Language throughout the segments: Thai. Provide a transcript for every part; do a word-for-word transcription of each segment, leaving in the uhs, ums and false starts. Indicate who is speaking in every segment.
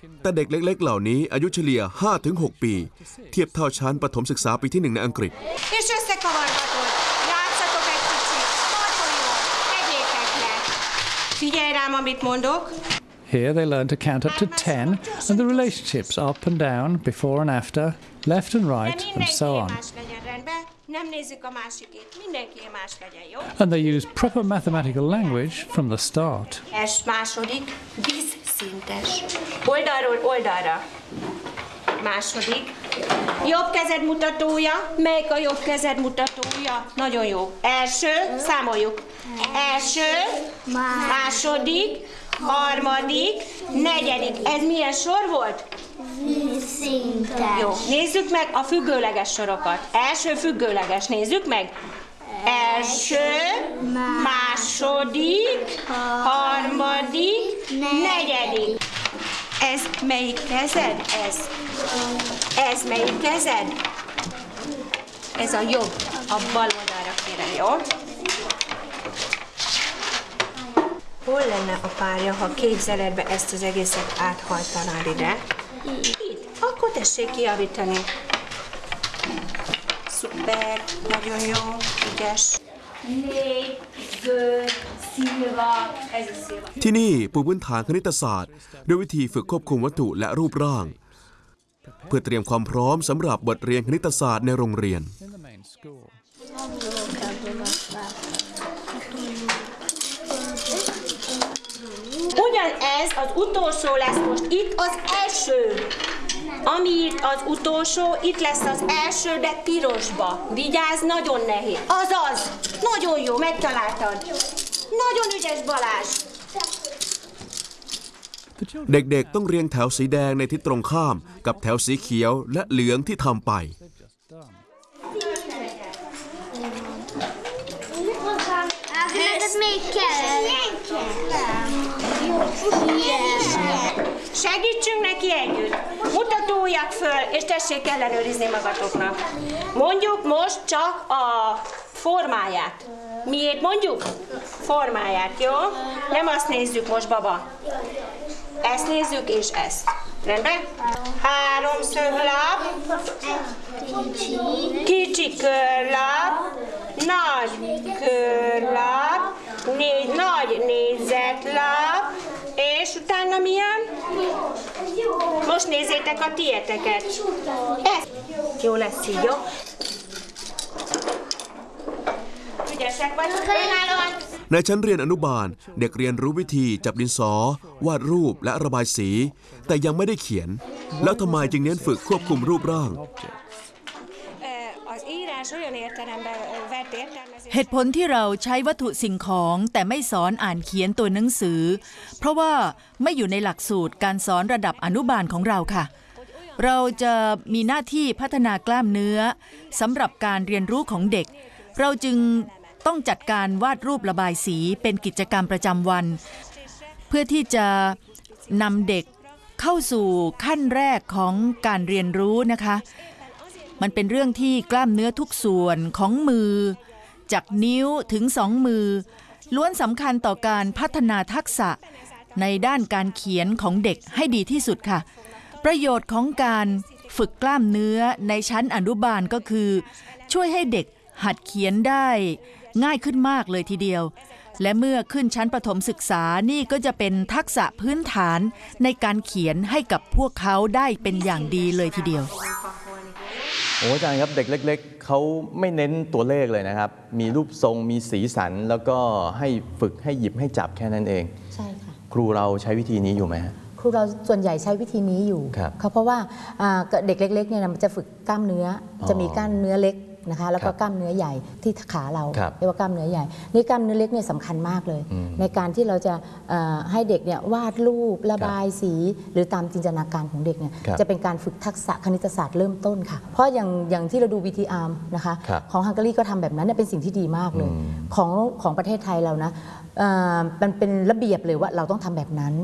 Speaker 1: แต่เด็กเล็กๆเหล่านี้อายุเฉลี่ย ห้าถึงหก ปีเทียบเท่าชั้นประถมศึกษาปีที่หนึ่งในอังกฤษ
Speaker 2: Here they learn to count up to ten and the relationships up and down, before and after, left and right, and so on. And they use proper mathematical language from the start.
Speaker 3: Második. Jobb kezed mutatója. Melyik a jobb kezed mutatója? Nagyon jó. Első, számoljuk. Első, második, harmadik, negyedik. Ez milyen sor volt?
Speaker 4: Vízszintes.
Speaker 3: Jó, nézzük meg a függőleges sorokat. Első függőleges, nézzük meg. Első, második, harmadik, negyedik. Ez melyik kezed? Ez. Ez melyik kezed? Ez a jobb. A bal oldalra kérem, jó? Hol lenne a párja, ha képzeletbe ezt az egészet áthajtanád ide? Itt. Akkor tessék kijavítani. Szuper, nagyon jó, ügyes. Négy, zöld, szilva, ez a szilva.
Speaker 1: ที่นี่ปูพื้นฐานคณิตศาสตร์ด้วยวิธีฝึกควบคุมวัตถุและรูปร่างเพื่อเตรียมความพร้อมสำหรับบทเรียนคณิตศาสตร์ในโรงเรียน
Speaker 3: Ugyanez az utolsó lesz most. Itt az első. Ami itt az utolsó, itt lesz az első, de pirosba. Vigyázz, nagyon nehéz. Azaz! Nagyon jó, megtaláltad. Nagyon ügyes, Balázs.
Speaker 1: เด็กๆต้องเรียงแถวสีแดงในทิศตรงข้ามกับแถวสีเขียวและเหลืองที่ทำไป
Speaker 3: Segítsünk neki együtt. Mutatójak föl, és tessék ellenőrizni magatoknak. Mondjuk most csak a formáját. Miért mondjuk? Formáját, jó? Nem azt nézzük most, baba. Ezt nézzük, és ezt. Rendben? Háromszöglap, kicsi körlap, nagy körlap, négy, nagy négyzetlap, és utána milyen? Most nézzétek a tieteket. Ez. Jó lesz így, jó? Ügyesek vagyunk, önállóan.
Speaker 1: ในชั้นเรียนอนุบาลเด็กเรียนรู้วิธีจับดินสอวาดรูปและระบายสีแต่ยังไม่ได้เขียนแล้วทำไมจึงเน้นฝึกควบคุมรูปร่าง
Speaker 5: เหตุผลที่เราใช้วัตถุสิ่งของแต่ไม่สอนอ่านเขียนตัวหนังสือเพราะว่าไม่อยู่ในหลักสูตรการสอนระดับอนุบาลของเราค่ะเราจะมีหน้าที่พัฒนากล้ามเนื้อสำหรับการเรียนรู้ของเด็กเราจึงต้องจัดการวาดรูประบายสีเป็นกิจกรรมประจำวันเพื่อที่จะนำเด็กเข้าสู่ขั้นแรกของการเรียนรู้นะคะมันเป็นเรื่องที่กล้ามเนื้อทุกส่วนของมือจากนิ้วถึงสองมือล้วนสำคัญต่อการพัฒนาทักษะในด้านการเขียนของเด็กให้ดีที่สุดค่ะประโยชน์ของการฝึกกล้ามเนื้อในชั้นอนุบาลก็คือช่วยให้เด็กหัดเขียนได้ง่ายขึ้นมากเลยทีเดียวและเมื่อขึ้นชั้นประถมศึกษานี่ก็จะเป็นทักษะพื้นฐานในการเขียนให้กับพวกเขาได้เป็นอย่างดีเลยทีเดียว
Speaker 6: โอ้อาจารย์ครับเด็กเล็กๆเขาไม่เน้นตัวเลขเลยนะครับมีรูปทรงมีสีสันแล้วก็ให้ฝึกให้หยิบให้จับแค่นั้นเอง
Speaker 7: ใช่ค่ะ
Speaker 6: ครูเราใช้วิธีนี้อยู่ไหม
Speaker 7: ครูเราส่วนใหญ่ใช้วิธีนี้อยู่เพราะว่าเด็กเล็กๆเนี่ยมันจะฝึกกล้ามเนื้อจะมีกล้ามเนื้อเล็กนะคะแล้วก็กล้ามเนื้อใหญ่ที่ขาเราเรียกว่ากล้ามเนื้อใหญ่นี่กล้ามเนื้อเล็กเนี่ยสำคัญมากเลยในการที่เราจะให้เด็กเนี่ยวาดรูประบายสีหรือตามจินตนาการของเด็กเนี่ยจะเป็นการฝึกทักษะคณิตศาสตร์เริ่มต้นค่ะเพราะอย่างอย่างที่เราดู วี ที อาร์ นะคะของฮังการีก็ทำแบบนั้นเป็นสิ่งที่ดีมากเลยของของประเทศไทยเรานะมันเป็นระเบียบเลยว่าเราต้องทำแบบนั้น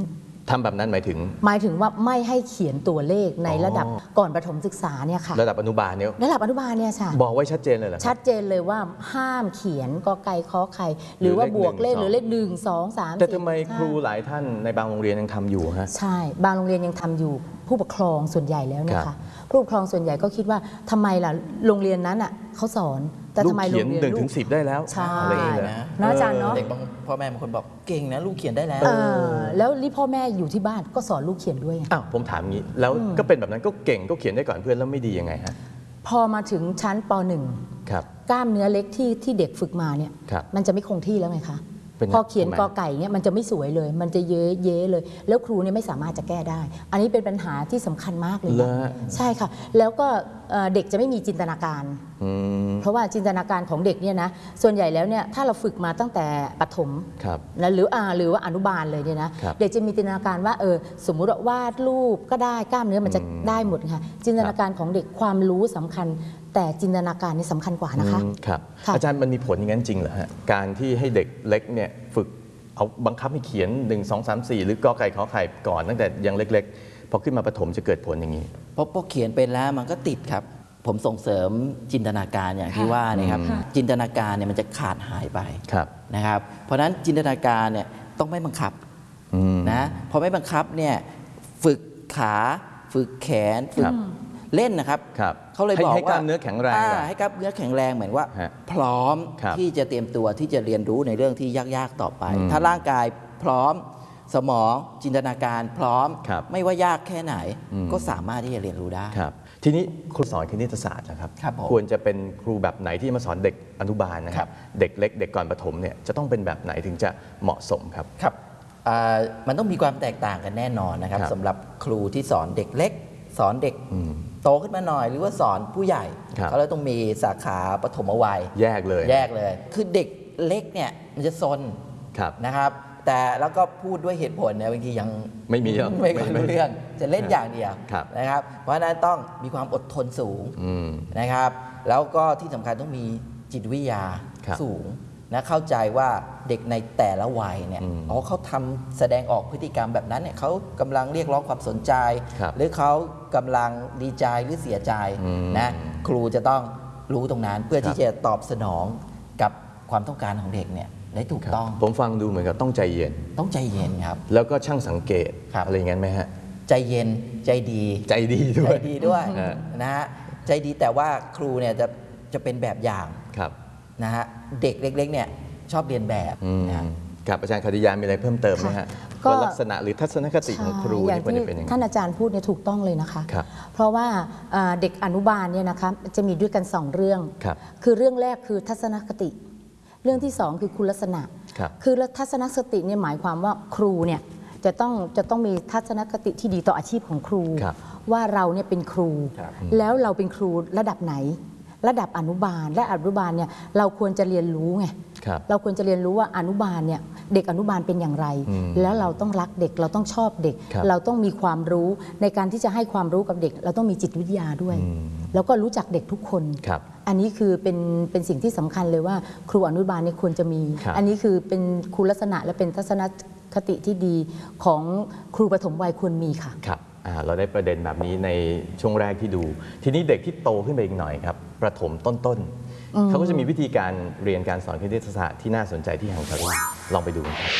Speaker 6: ทำแบบนั้นหมายถึง
Speaker 7: หมายถึงว่าไม่ให้เขียนตัวเลขในระดับก่อนประถมศึกษาเนี่ยค่ะ
Speaker 6: ระดับอนุบาลเนี่ย
Speaker 7: ระดับอนุบาลเนี่ยค่ะ
Speaker 6: บอกไว้ชัดเจนเลยเหรอ
Speaker 7: ชัดเจนเลยว่าห้ามเขียนกอไก่ขอไข่หรือว่าบวกเลขหรือเลขหนึ่งสองสาม
Speaker 6: แต่ทำไมครูหลายท่านในบางโรงเรียนยังทำอยู่ฮะ
Speaker 7: ใช่บางโรงเรียนยังทำอยู่ผู้ปกครองส่วนใหญ่แล้วนะคะผู้ปกครองส่วนใหญ่ก็คิดว่าทำไมล่ะโรงเรียนนั้นอ่ะเขาสอนแต่ทำไมโรงเรียน
Speaker 6: หนึ่งถึงสิบได้แล้ว
Speaker 7: ใช่
Speaker 8: นะ
Speaker 7: นะอาจารย์เนาะ
Speaker 8: เด็กบางพ่อแม่บางคนบอกเก่งนะลูกเขียนได้แล้ว
Speaker 7: แล้วนี่พ่อแม่อยู่ที่บ้านก็สอนลูกเขียนด้วย
Speaker 6: อ้าวผมถามงี้แล้วก็เป็นแบบนั้นก็เก่งก็เขียนได้ก่อนเพื่อนแล้วไม่ดียังไงฮะ
Speaker 7: พอมาถึงชั้นป หนึ่ง
Speaker 6: ครับ
Speaker 7: กล้ามเนื้อเล็กที่ที่เด็กฝึกมาเนี่ยมันจะไม่คงที่แล้วไงคะพอเขียนกอไก่เนี่ยมันจะไม่สวยเลยมันจะเย้เย้เลยแล้วครูเนี่ยไม่สามารถจะแก้ได้อันนี้เป็นปัญหาที่สำคัญมากเลยนะใช่ค่ะแล้วก็เด็กจะไม่มีจินตนาการเพราะว่าจินตนาการของเด็กเนี่ยนะส่วนใหญ่แล้วเนี่ยถ้าเราฝึกมาตั้งแต่ประถมนะหรืออ่าหรือว่าอนุบาลเลยเนี่ยนะเด็กจะมีจินตนาการว่าเออสมมุติว่าวาดรูปก็ได้กล้ามเนื้อมันจะได้หมดค่ะจินตนาการของเด็กความรู้สำคัญแต่จินตนาการนี่สำคัญกว่านะคะ
Speaker 6: ครับอาจารย์มันมีผลอย่างนั้นจริงเหรอฮะการที่ให้เด็กเล็กเนี่ยฝึกเอาบังคับให้เขียนหนึ่ง สอง สาม สี่หรือกอไก่ขอไข่ก่อนตั้งแต่ยังเล็กๆพอขึ้นมาประถมจะเกิดผลอย่างนี้
Speaker 8: เพราะพอเขียนเป็นแล้วมันก็ติดครับผมส่งเสริมจินตนาการอย่างที่ว่านะครับจินตนาการเนี่ยมันจะขาดหายไปนะครับเพราะฉะนั้นจินตนาการเนี่ยต้องไม่บังคับนะพอไม่บังคับเนี่ยฝึกขาฝึกแขนฝึกเล่นนะครับเขาเลยบอกว่าให้
Speaker 6: กล้ามเนื้อแข็งแรง
Speaker 8: ให้กล้ามเนื้อแข็งแรงเหมือนว่าพร้อมที่จะเตรียมตัวที่จะเรียนรู้ในเรื่องที่ยากๆต่อไปถ้าร่างกายพร้อมสมองจินตนาการพร้อมไม่ว่ายากแค่ไหนก็สามารถที่จะเรียนรู้ได้
Speaker 6: ทีนี้ครูสอนคณิตศาสตร์นะครับควรจะเป็นครูแบบไหนที่มาสอนเด็กอนุบาลนะครับเด็กเล็กเด็กก่อนประถมเนี่ยจะต้องเป็นแบบไหนถึงจะเหมาะสมครับ
Speaker 8: ครับมันต้องมีความแตกต่างกันแน่นอนนะครับสำหรับครูที่สอนเด็กเล็กสอนเด็กโตขึ้นมาหน่อยหรือว่าสอนผู้ใหญ่เขาเลยต้องมีสาขาปฐมวัย
Speaker 6: แยกเลย
Speaker 8: แยกเลยคือเด็กเล็กเนี่ยมันจะซนนะครับแต่แล้วก็พูดด้วยเหตุผลเนี่ยบางทียัง
Speaker 6: ไม่มี
Speaker 8: ไม่ค่อยรู้เรื่องจะเล่นอย่างเดียวนะครับเพราะฉะนั้นต้องมีความอดทนสูงนะครับแล้วก็ที่สำคัญต้องมีจิตวิทยาสูงนะเข้าใจว่าเด็กในแต่ละวัยเนี่ยอ๋อเขาทำแสดงออกพฤติกรรมแบบนั้นเนี่ยเขากำลังเรียกร้องความสนใจหรือเขากำลังดีใจหรือเสียใจนะครูจะต้องรู้ตรงนั้นเพื่อที่จะตอบสนองกับความต้องการของเด็กเนี่ยได้ถูกต้อง
Speaker 6: ผมฟังดูเหมือนกับต้องใจเย็น
Speaker 8: ต้องใจเย็นครับ
Speaker 6: แล้วก็ช่างสังเกตอะไรอย่างนั้นไหมฮะ
Speaker 8: ใจเย็นใจดี
Speaker 6: ใจดีด้วย
Speaker 8: ใจดีด้วยนะฮะใจดีแต่ว่าครูเนี่ยจะจะเป็นแบบอย่างนะฮะเด็กเล็กๆเนี่ยชอบเรียนแบบ
Speaker 6: ครับอาจารย์คติยามีอะไรเพิ่มเติมไหมฮะว่าลักษณะหรือทัศนคติของครู
Speaker 7: นี่ควรจะเป็นยังไงท่านอาจารย์พูดเนี่ยถูกต้องเลยนะคะเพราะว่าเด็กอนุบาลเนี่ยนะคะจะมีด้วยกันสองเรื่องคือเรื่องแรกคือทัศนคติเรื่องที่สองคือคุณลักษณะคือทัศนคติเนี่ยหมายความว่าครูเนี่ยจะต้องจะต้องมีทัศนคติที่ดีต่ออาชีพของครูว่าเราเนี่ยเป็นครูแล้วเราเป็นครูระดับไหนระดับอนุบาลและอนุบาลเนี่ยเราควรจะเรียนรู้ไงเราควรจะเรียนรู้ว่าอนุบาลเนี่ยเด็กอนุบาลเป็นอย่างไรแล้วเราต้องรักเด็กเราต้องชอบเด็กเราต้องมีความรู้ในการที่จะให้ความรู้กับเด็กเราต้องมีจิตวิทยาด้วยแล้วก็รู้จักเด็กทุกคนอันนี้คือเป็นเป็นสิ่งที่สำคัญเลยว่าครูอนุบาลเนี่ยควรจะมีอันนี้คือเป็นคุณลักษณะและเป็นทัศนคติที่ดีของครูปฐมวัยควรมีค่ะ
Speaker 6: ครับเราได้ประเด็นแบบนี้ในช่วงแรกที่ดูทีนี้เด็กที่โตขึ้นไปอีกหน่อยครับประถมต้นๆเขาก็จะมีวิธีการเรียนการสอนคณิตศาสตร์ที่น่าสนใจที่ฮังการีลองไปดูกันครับ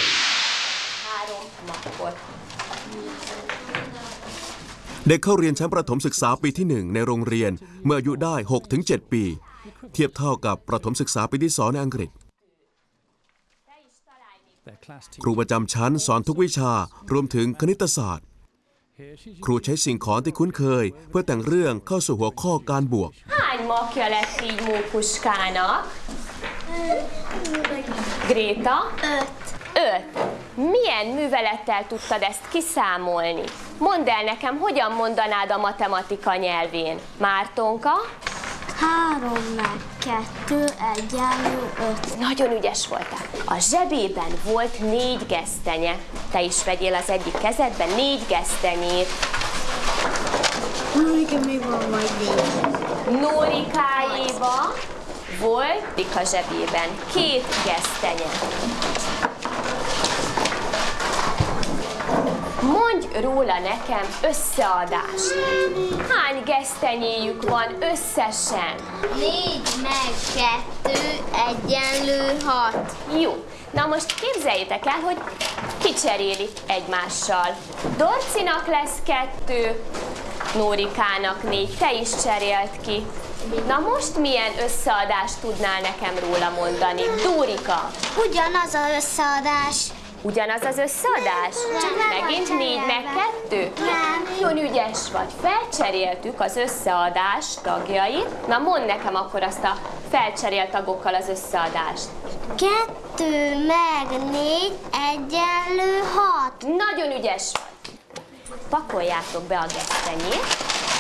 Speaker 1: เด็กเข้าเรียนชั้นประถมศึกษาปีที่หนึ่งในโรงเรียนเมื่ออายุได้ หกถึงเจ็ด ปีเทียบเท่ากับประถมศึกษาปีที่สองในอังกฤษครูประจำชั้นสอนทุกวิชารวมถึงคณิตศาสตร์ครูใช้สิ่งของที่คุ้นเคยเพื่อแต่งเรื่องเข้าสู่หัวข้อการบวก
Speaker 3: Hány makja lett így Mókuskának? Gréta? Öt. Öt. Milyen művelettel tudtad ezt kiszámolni? Mondd el nekem, hogyan mondanád a matematika nyelvén? Mártonka?
Speaker 4: Három meg kettő egyenlő öt.
Speaker 3: Nagyon ügyes voltál. A zsebében volt négy gesztenye. Te is vegyél az egyik kezedbe négy gesztenyét.
Speaker 4: Nórika még van majd négy.
Speaker 3: Nórikáéba volt Rika zsebében két gesztenye.
Speaker 9: Mondj róla nekem összeadást. Hány gesztenyéjük van összesen?
Speaker 4: Négy meg kettő egyenlő hat.
Speaker 9: Jó. Na most képzeljétek el, hogy kicserélik egymással. Dorcinak lesz kettő, Nórikának négy, te is cserélt ki. Na most milyen összeadást tudnál nekem róla mondani? Dórika?
Speaker 4: Ugyanaz az összeadás.
Speaker 9: Ugyanaz az összeadás?
Speaker 4: Nem.
Speaker 9: Megint négy meg kettő?
Speaker 4: Nem.
Speaker 9: Nagyon ügyes vagy. Felcseréltük az összeadás tagjait. Na mondd nekem akkor azt a felcserélt tagokkal az összeadást.
Speaker 4: Kettő meg négy egyenlő hat.
Speaker 9: Nagyon ügyes vagy. Pakoljátok be a gesztenyét.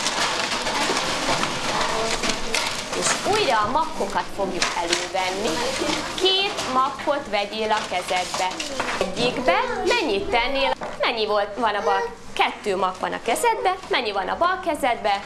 Speaker 9: És újra a makkokat fogjuk elővenni. Két makkot vegyél a kezedbe. Egyikbe mennyit tennél? Mennyi volt, van a bal? Kettő makk van a kezedbe. Mennyi van a bal kezedbe?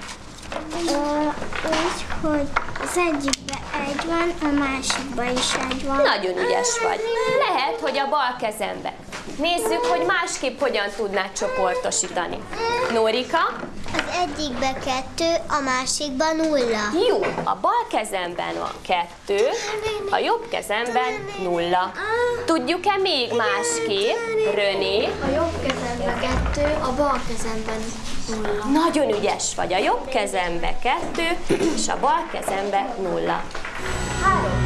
Speaker 4: Úgy, hogy az egyikben egy van, a másikban is egy van.
Speaker 9: Nagyon ügyes vagy. Lehet, hogy a bal kezembe. Nézzük, hogy másképp hogyan tudnád csoportosítani. Nórika?
Speaker 4: Az egyikben kettő, a másikban nulla.
Speaker 9: Jó, a bal kezemben van kettő, a jobb kezemben nulla. Tudjuk-e még másképp? René?
Speaker 4: A jobb kezemben kettő, a bal kezemben nulla.
Speaker 9: Nagyon ügyes vagy. A jobb kezembe kettő, és a bal kezembe nulla. Három